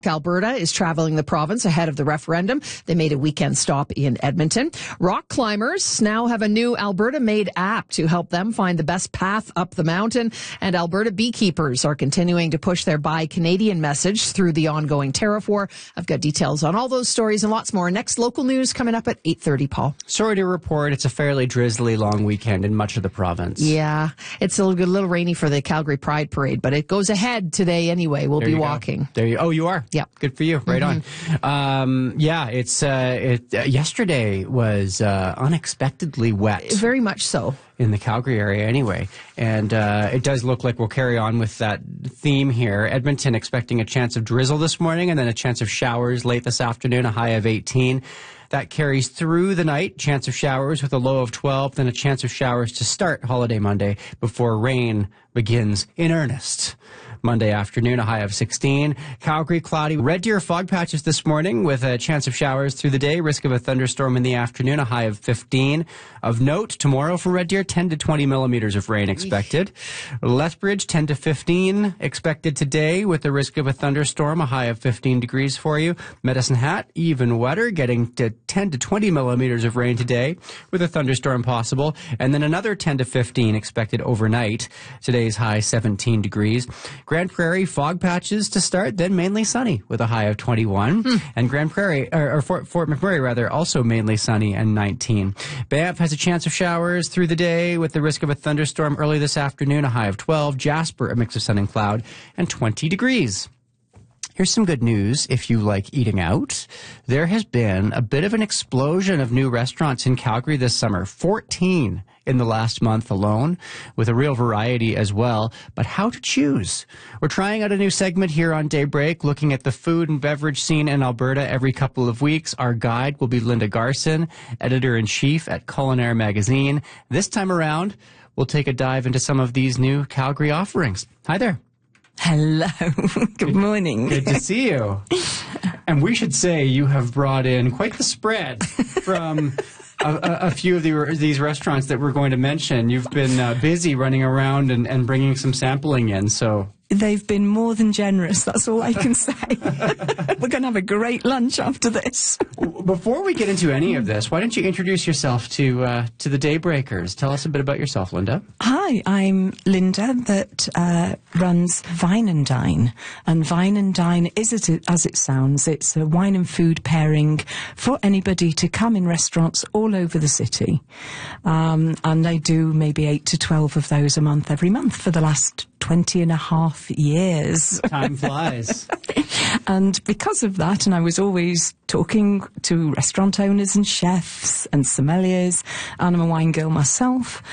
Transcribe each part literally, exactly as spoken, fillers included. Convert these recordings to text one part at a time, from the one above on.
Alberta is traveling the province ahead of the referendum. They made a weekend stop in Edmonton. Rock climbers now have a new Alberta-made app to help them find the best path up the mountain. And Alberta beekeepers are continuing to push their Buy Canadian message through the ongoing tariff war. I've got details on all those stories and lots more. Next local news coming up at eight thirty, Paul. Sorry to report, it's a fairly drizzly long weekend in much of the province. Yeah, it's a little, a little rainy for the Calgary Pride Parade, but it goes ahead today anyway. We'll There be you go. walking. There you. Oh, you are. Yeah. Good for you. Right Mm-hmm. on. Um, yeah, it's uh, it. Uh, yesterday was uh, unexpectedly wet. Very much so. In the Calgary area anyway. And uh, it does look like we'll carry on with that theme here. Edmonton expecting a chance of drizzle this morning and then a chance of showers late this afternoon, a high of eighteen. That carries through the night, chance of showers with a low of twelve, then a chance of showers to start holiday Monday before rain begins in earnest. Monday afternoon, a high of sixteen. Calgary, cloudy. Red Deer fog patches this morning with a chance of showers through the day. Risk of a thunderstorm in the afternoon, a high of fifteen. Of note, tomorrow for Red Deer, ten to twenty millimeters of rain expected. Lethbridge, ten to fifteen expected today with the risk of a thunderstorm, a high of fifteen degrees for you. Medicine Hat, even wetter, getting to ten to twenty millimeters of rain today with a thunderstorm possible. And then another ten to fifteen expected overnight. Today's high seventeen degrees. Grand Prairie, fog patches to start, then mainly sunny with a high of twenty-one. Hmm. And Grand Prairie, or, or Fort, Fort McMurray rather, also mainly sunny and nineteen. Banff has a chance of showers through the day with the risk of a thunderstorm early this afternoon, a high of twelve. Jasper, a mix of sun and cloud, and twenty degrees. Here's some good news if you like eating out. There has been a bit of an explosion of new restaurants in Calgary this summer. fourteen in the last month alone, with a real variety as well. But how to choose? We're trying out a new segment here on Daybreak, looking at the food and beverage scene in Alberta every couple of weeks. Our guide will be Linda Garson, editor-in-chief at Culinaire Magazine. This time around, we'll take a dive into some of these new Calgary offerings. Hi there. Hello. Good morning. Good to see you. And we should say you have brought in quite the spread from a, a, a few of the, these restaurants that we're going to mention. You've been uh, busy running around and, and bringing some sampling in, so... They've been more than generous, that's all I can say. We're going to have a great lunch after this. Before we get into any of this, why don't you introduce yourself to uh, to the Daybreakers? Tell us a bit about yourself, Linda. Hi, I'm Linda that uh, runs Vine and Dine. And Vine and Dine is, as it sounds, it's a wine and food pairing for anybody to come in restaurants all over the city. Um, and they do maybe eight to twelve of those a month every month for the last twenty and a half years. Time flies. And because of that, and I was always talking to restaurant owners and chefs and sommeliers, and I'm a wine girl myself,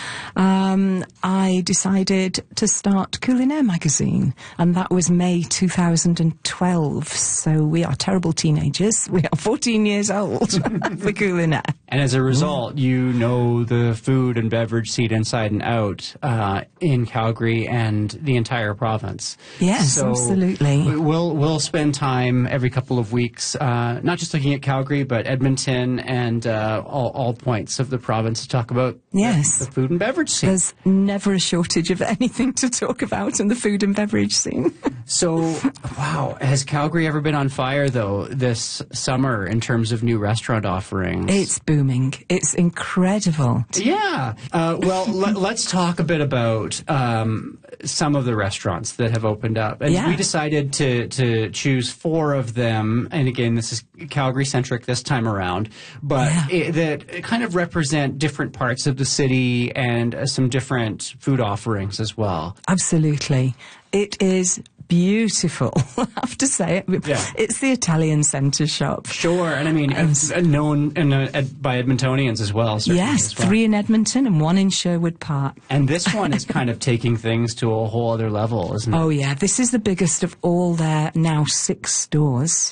um, I decided to start Culinaire Magazine, and that was May two thousand twelve. So we are terrible teenagers. We are fourteen years old for Culinaire. And as a result, you know the food and beverage scene inside and out uh, in Calgary and the entire province. Yes, so absolutely. We'll we'll spend time every couple of weeks, uh, not just looking at Calgary, but Edmonton and uh, all, all points of the province to talk about yes. the, the food and beverage scene. There's never a shortage of anything to talk about in the food and beverage scene. So, wow, has Calgary ever been on fire, though, this summer in terms of new restaurant offerings? It's booming. It's incredible. Yeah. Uh, well, let, let's talk a bit about um, some of the restaurants that have opened up. And yeah. we decided to, to choose four of them. And again, this is Calgary-centric this time around. But yeah. it, that kind of represent different parts of the city and uh, some different food offerings as well. Absolutely. It is beautiful, I have to say. Yeah. It's the Italian Centre shop. Sure, and I mean, it's known in, uh, ed, by Edmontonians as well. Yes, as well. Three in Edmonton and one in Sherwood Park. And this one is kind of taking things to a whole other level, isn't it? Oh, yeah. This is the biggest of all their now six stores.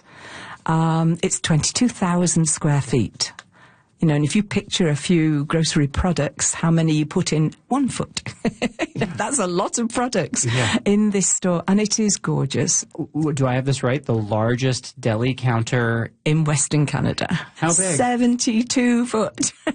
Um, it's twenty-two thousand square feet. You know, and if you picture a few grocery products, how many you put in one foot? That's a lot of products yeah. in this store, and it is gorgeous. Do I have this right? The largest deli counter in Western Canada. How big? seventy-two foot.